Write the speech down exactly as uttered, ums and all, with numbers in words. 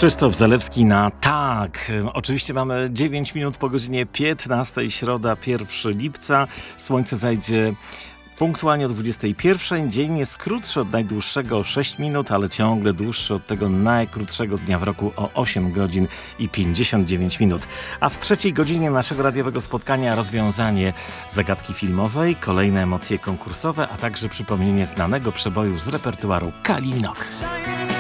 Krzysztof Zalewski na tak. Oczywiście mamy dziewięć minut po godzinie piętnastej, środa pierwszego lipca. Słońce zajdzie punktualnie o dwudziestej pierwszej. Dzień jest krótszy od najdłuższego o sześć minut, ale ciągle dłuższy od tego najkrótszego dnia w roku o osiem godzin i pięćdziesiąt dziewięć minut. A w trzeciej godzinie naszego radiowego spotkania rozwiązanie zagadki filmowej, kolejne emocje konkursowe, a także przypomnienie znanego przeboju z repertuaru Kali Minogue.